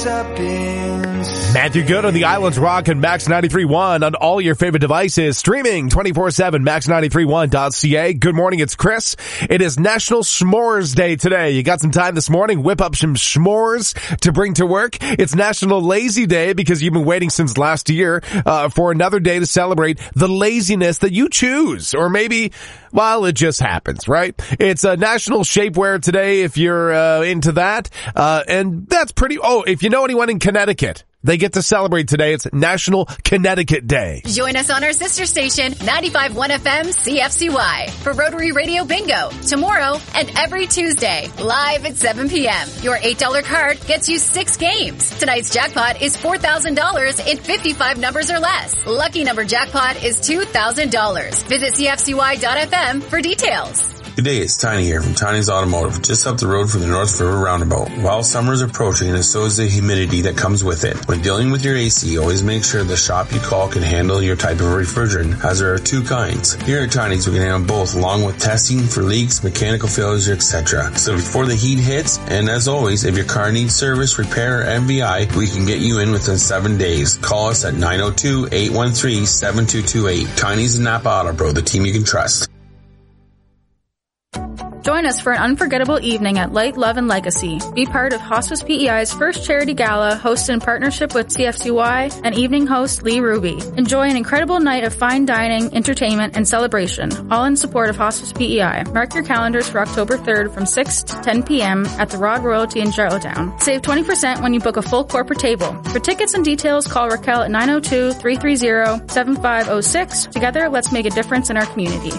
Matthew Good on the Islands Rock and Max 93.1 on all your favorite devices. Streaming 24/7, max931.ca. Good morning, it's Chris. It is National S'mores Day today. You got some time this morning, whip up some s'mores to bring to work. It's National Lazy Day because you've been waiting since last year for another day to celebrate the laziness that you choose. Or maybe, well, it just happens, right? It's a National Shapewear today if you're into that. And that's pretty, if you know anyone in Connecticut, they get to celebrate today. It's National Connecticut Day. Join us on our sister station, 95.1 FM CFCY, for Rotary Radio Bingo tomorrow and every Tuesday, live at 7 p.m. Your $8 card gets you 6 games. Tonight's jackpot is $4,000 in 55 numbers or less. Lucky number jackpot is $2,000. Visit CFCY.FM for details. Good day, it's Tiny here from Tiny's Automotive, just up the road from the North River Roundabout. While summer is approaching, and so is the humidity that comes with it. When dealing with your AC, always make sure the shop you call can handle your type of refrigerant, as there are 2 kinds. Here at Tiny's, we can handle both, along with testing for leaks, mechanical failures, etc. So before the heat hits, and as always, if your car needs service, repair, or MVI, we can get you in within 7 days. Call us at 902-813-7228. Tiny's and Napa Auto Pro, the team you can trust. Join us for an unforgettable evening at Light, Love, and Legacy. Be part of Hospice PEI's first charity gala, hosted in partnership with CFCY and evening host Lee Ruby. Enjoy an incredible night of fine dining, entertainment, and celebration, all in support of Hospice PEI. Mark your calendars for October 3rd from 6 to 10 p.m. at the Rod Royalty in Charlottetown. Save 20% when you book a full corporate table. For tickets and details, call Raquel at 902-330-7506. Together, let's make a difference in our community.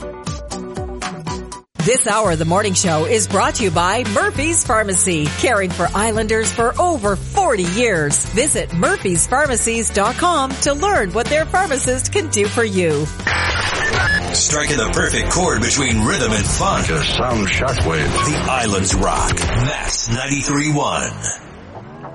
This hour of the morning show is brought to you by Murphy's Pharmacy, caring for Islanders for over 40 years. Visit murphyspharmacies.com to learn what their pharmacist can do for you. Striking the perfect chord between rhythm and fun. Just some shockwave. The Islands Rock. Max 93.1.